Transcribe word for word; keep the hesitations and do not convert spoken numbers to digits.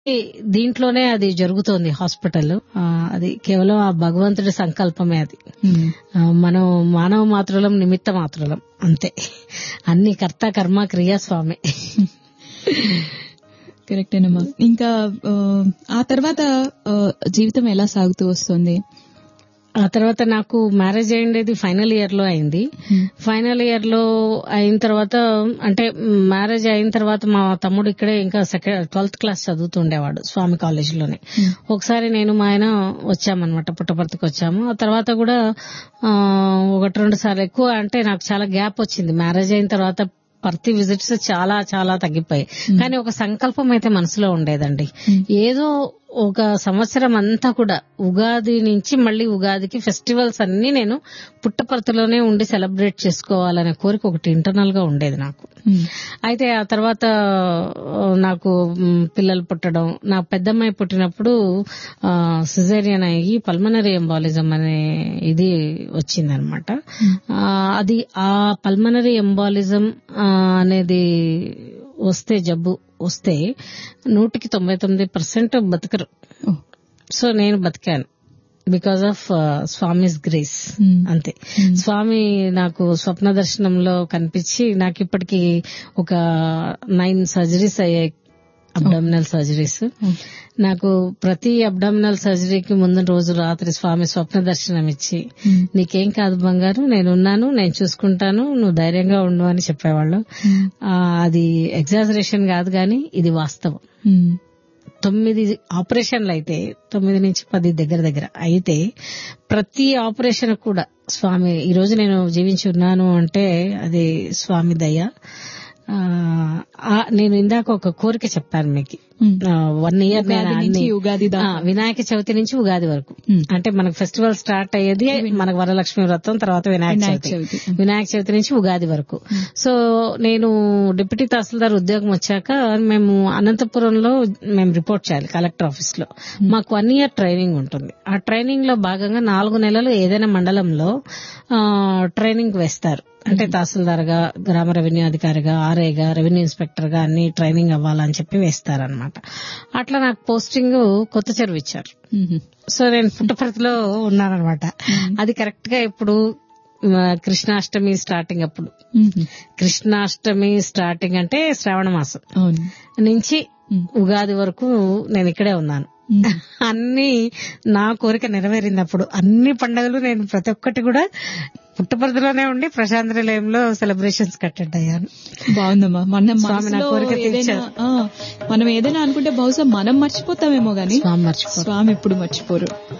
దీంట్లోనే అది జరుగుతోంది హాస్పిటల్. అది కేవలం ఆ భగవంతుడి సంకల్పమే. అది మనం మానవ మాత్రులం, నిమిత్త మాత్రులం అంతే. అన్ని కర్త కర్మ క్రియా స్వామి. కరెక్టేనమ్మా. ఇంకా ఆ తర్వాత జీవితం ఎలా సాగుతూ వస్తుంది? ఆ తర్వాత నాకు మ్యారేజ్ అయ్యిండేది ఫైనల్ ఇయర్ లో అయింది. ఫైనల్ ఇయర్ లో అయిన తర్వాత అంటే మ్యారేజ్ అయిన తర్వాత మా తమ్ముడు ఇక్కడే ఇంకా సెకండ్ ట్వెల్త్ క్లాస్ చదువుతుండేవాడు స్వామి కాలేజ్ లోనే. ఒకసారి నేను మా ఆయన వచ్చామన్నమాట, పుట్టపర్తికి వచ్చాము. ఆ తర్వాత కూడా ఒకటి రెండు సార్లు ఎక్కువ అంటే నాకు చాలా గ్యాప్ వచ్చింది. మ్యారేజ్ అయిన తర్వాత పర్తి విజిట్స్ చాలా చాలా తగ్గిపోయాయి. కానీ ఒక సంకల్పం అయితే మనసులో ఉండేదండి. ఏదో ఒక సంవత్సరం అంతా కూడా ఉగాది నుంచి మళ్లీ ఉగాదికి ఫెస్టివల్స్ అన్ని నేను పుట్టపర్తిలోనే ఉండి సెలబ్రేట్ చేసుకోవాలనే కోరిక ఒకటి ఇంటర్నల్ గా ఉండేది నాకు. అయితే ఆ తర్వాత నాకు పిల్లలు పుట్టడం, నా పెద్దమ్మాయి పుట్టినప్పుడు సిజేరియన్ అయ్యి పల్మనరీ ఎంబాలిజం అనే ఇది వచ్చిందనమాట. అది ఆ పల్మనరీ ఎంబాలిజం అనేది వస్తే జబ్బు వస్తే నూటికి తొంభై తొమ్మిది పర్సెంట్ బతకరు. సో నేను బతికాను బికాజ్ ఆఫ్ స్వామిస్ గ్రేస్ అంతే. స్వామి నాకు స్వప్న దర్శనంలో కనిపించి నాకు ఇప్పటికి ఒక నైన్ సర్జరీస్ అయ్యాయి, అబ్డామినల్ సర్జరీస్. నాకు ప్రతి అబ్డామినల్ సర్జరీకి ముందు రోజు రాత్రి స్వామి స్వప్న దర్శనం ఇచ్చి నీకేం కాదు బంగారు, నేనున్నాను, నేను చూసుకుంటాను, నువ్వు ధైర్యంగా ఉండు అని చెప్పేవాళ్ళు. అది ఎగ్జాజరేషన్ కాదు గాని ఇది వాస్తవం. తొమ్మిది ఆపరేషన్లు అయితే తొమ్మిది నుంచి పది దగ్గర దగ్గర అయితే ప్రతి ఆపరేషన్ కూడా స్వామి ఈ రోజు నేను జీవించి ఉన్నాను అంటే అది స్వామి దయ. నేను ఇందాక ఒక కోరిక చెప్పాను మీకు. వన్ ఇయర్ వినాయక చవితి నుంచి ఉగాది వరకు అంటే మనకు ఫెస్టివల్ స్టార్ట్ అయ్యేది మనకు వరలక్ష్మి వ్రతం, తర్వాత వినాయక చవితి. వినాయక చవితి నుంచి ఉగాది వరకు. సో నేను డిప్యూటీ తహసీల్దార్ ఉద్యోగం వచ్చాక మేము అనంతపురంలో మేము రిపోర్ట్ చేయాలి కలెక్టర్ ఆఫీస్ లో. మాకు వన్ ఇయర్ ట్రైనింగ్ ఉంటుంది. ఆ ట్రైనింగ్ లో భాగంగా నాలుగు నెలలు ఏదైనా మండలంలో ట్రైనింగ్ వేస్తారు. అంటే తహసీల్దార్ గా, గ్రామ రెవెన్యూ అధికారిగా, ఆర్ఐగా, రెవెన్యూ ఇన్స్పెక్టర్ గా అన్ని ట్రైనింగ్ అవ్వాలని చెప్పి వేస్తారనమాట. అట్లా నాకు పోస్టింగ్ కొత్త చెరువు ఇచ్చారు. సో నేను పుట్టపర్తిలో ఉన్నానమాట. అది కరెక్ట్ గా ఇప్పుడు కృష్ణాష్టమి స్టార్టింగ్. అప్పుడు కృష్ణాష్టమి స్టార్టింగ్ అంటే శ్రావణ మాసం నుంచి ఉగాది వరకు నేను ఇక్కడే ఉన్నాను. అన్ని నా కోరిక నెరవేరినప్పుడు అన్ని పండుగలు నేను ప్రతి ఒక్కటి కూడా పుట్టపర్తిలోనే ఉండి ప్రశాంత్ నిలయంలో సెలబ్రేషన్స్ అటెండ్ అయ్యాను. బాగుందమ్మా. మనం మనం ఏదైనా అనుకుంటే బహుశా మనం మర్చిపోతామేమో గానీ స్వామి ఎప్పుడు మర్చిపోరు.